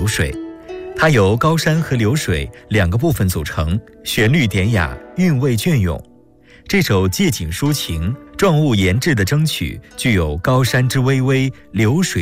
流水。它由高山和流水两个部分组成，旋律典雅，韵味隽永。这首借景抒情、状物言志的筝曲，具有高山之巍巍、流水